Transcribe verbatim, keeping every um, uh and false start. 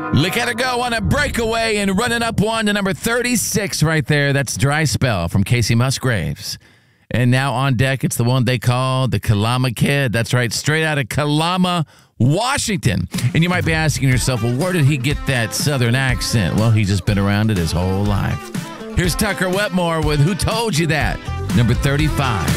Look at her go on a breakaway and running up one to number thirty-six right there. That's Dry Spell from Casey Musgraves. And now on deck, it's the one they call the Kalama Kid. That's right, straight out of Kalama, Washington. And you might be asking yourself, well, where did he get that southern accent? Well, he's just been around it his whole life. Here's Tucker Wetmore with Who Told You That? Number thirty-five.